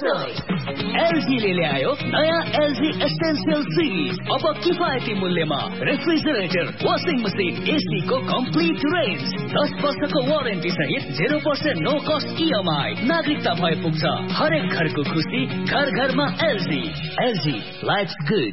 एलजीले ल्यायो नयाँ LG essential series. अब किफायती मूल्यमा रेफ्रिजरेटर, वाशिङ मसिन, एसी को कम्प्लिट रेन्ज, 10 वर्षको वारेन्टी सहित 0% नो कस्ट इएमआई। नागरिकता भए पुग्छ हरेक घरको खुसी, घर घरमा एलजी। LG lives good.